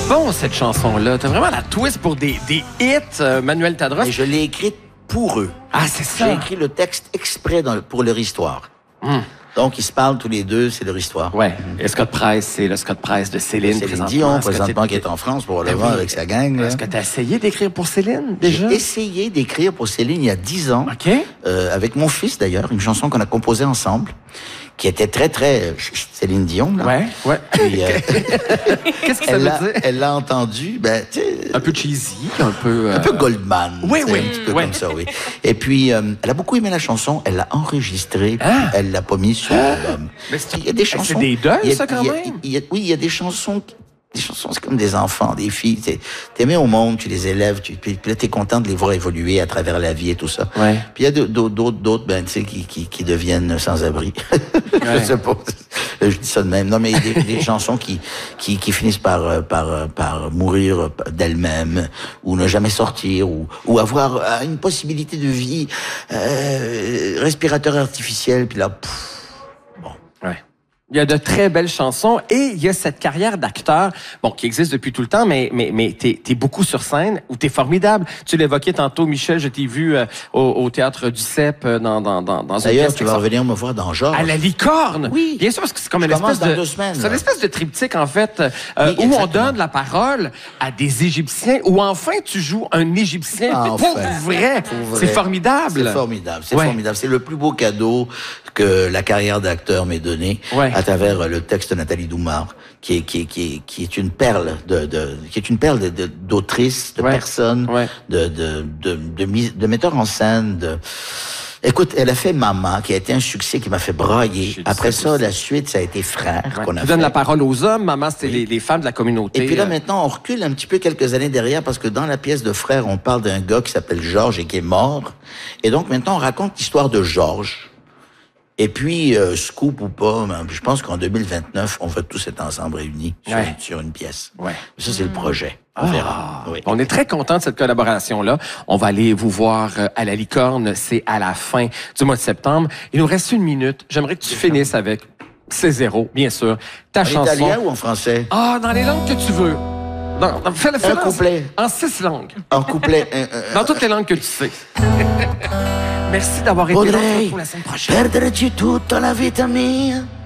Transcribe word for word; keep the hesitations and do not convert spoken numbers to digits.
bon, cette chanson-là. T'as vraiment la twist pour des, des hits, euh, Manuel Tadros. Et je l'ai écrite pour eux. Ah, c'est ça. J'ai écrit le texte exprès dans, pour leur histoire. Hum. Donc, ils se parlent tous les deux, c'est leur histoire. Ouais. Et Scott Price, c'est le Scott Price de Céline. Céline présentement. Dion, présentement, qui est en France pour le ben voir oui. avec sa gang. Est-ce que tu as essayé d'écrire pour Céline, déjà? J'ai essayé d'écrire pour Céline il y a dix ans. OK. Euh, avec mon fils, d'ailleurs, une chanson qu'on a composée ensemble, qui était très, très euh, Céline Dion, là. Ouais, ouais. Puis, euh, Qu'est-ce que ça elle veut l'a, dire? elle l'a entendu, ben, tu sais... Un peu cheesy, un peu... Euh... Un peu Goldman. Oui, oui. Un petit peu ouais. comme ça, oui. Et puis, euh, elle a beaucoup aimé la chanson, elle l'a enregistrée, Ah. elle l'a pas mise sur l'album. Mais c'est, il y a des chansons... c'est des deuils, il y a- ça, quand il y a- même? il y a- oui, il y a des chansons... Des chansons, c'est comme des enfants, des filles. T'es, t'es mis au monde, tu les élèves, tu, puis, puis là, t'es content de les voir évoluer à travers la vie et tout ça. Ouais. Puis il y a d'autres, d'autres, d'autres, ben, tu sais, qui, qui, qui deviennent sans-abri. Ouais. Je sais pas. Je dis ça de même. Non, mais des, des chansons qui, qui, qui finissent par, par, par mourir d'elles-mêmes, ou ne jamais sortir, ou, ou avoir une possibilité de vie, euh, respirateur artificiel, puis là, pff, bon. Ouais. Il y a de très belles chansons et il y a cette carrière d'acteur, bon, qui existe depuis tout le temps, mais mais mais t'es t'es beaucoup sur scène où t'es formidable. Tu l'évoquais tantôt, Michel, je t'ai vu euh, au, au théâtre du C E P euh, dans dans dans dans une D'ailleurs, pièce tu vas revenir me voir dans Georges. à la licorne. Oui. Bien sûr, parce que c'est comme Je une commence espèce dans de deux semaines, c'est là. une espèce de triptyque en fait euh, Oui, où on exactement. donne la parole à des Égyptiens où enfin tu joues un Égyptien Ah, pour enfin. vrai. Pour vrai. C'est formidable. C'est formidable, c'est Ouais. formidable. C'est le plus beau cadeau que la carrière d'acteur m'ait donné Ouais. à travers le texte de Nathalie Doumar, qui est, qui est, qui est, qui est une perle de, de, qui est une perle de, de, d'autrice, de Ouais. personne, Ouais. de, de, de, de, mise- de metteur en scène, de, écoute, elle a fait Maman, qui a été un succès qui m'a fait brailler. J'ai dit Après ça ça, aussi. la suite, ça a été Frères, Ouais. qu'on a Tu fait. donnes la parole aux hommes, maman, c'était Oui. les, les femmes de la communauté. Et puis là, euh, maintenant, on recule un petit peu quelques années derrière parce que dans la pièce de Frères, on parle d'un gars qui s'appelle Georges et qui est mort. Et donc, maintenant, on raconte l'histoire de Georges. Et puis, euh, scoop ou pas, ben, je pense qu'en deux mille vingt-neuf, on va tous être ensemble réunis sur, Ouais. une, sur une pièce. Ouais. Ça, c'est le projet. On Ah, verra. Oui. On est très content de cette collaboration-là. On va aller vous voir euh, à la Licorne. C'est à la fin du mois de septembre. Il nous reste une minute. J'aimerais que tu finisses avec C'est zéro, bien sûr. Ta En chanson. italien ou en français? Ah, dans les langues que tu veux. Non, non, fais-le, fais-le en- couplet. En six langues. En couplet. un, un, Dans toutes les langues que tu sais. Merci d'avoir été là Potrei pour la semaine prochaine. perderci tutta la vita mia